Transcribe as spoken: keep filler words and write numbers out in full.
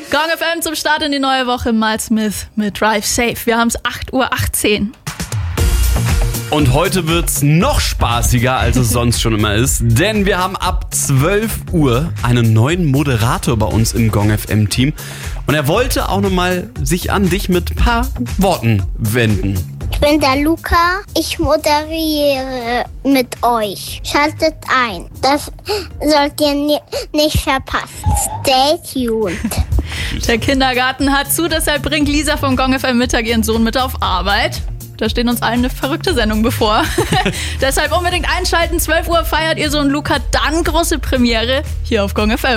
Gong F M zum Start in die neue Woche. Miles Smith mit Drive Safe. Wir haben es acht Uhr achtzehn. Und heute wird's noch spaßiger, als es sonst schon immer ist. Denn wir haben ab zwölf Uhr einen neuen Moderator bei uns im Gong F M Team. Und er wollte auch nochmal sich an dich mit ein paar Worten wenden. Ich bin der Luca. Ich moderiere mit euch. Schaltet ein. Das sollt ihr ni- nicht verpassen. Stay tuned. Der Kindergarten hat zu, deshalb bringt Lisa vom Gong F M Mittag ihren Sohn mit auf Arbeit. Da steht uns allen eine verrückte Sendung bevor. Deshalb unbedingt einschalten. zwölf Uhr feiert ihr Sohn Luca dann große Premiere hier auf Gong F M.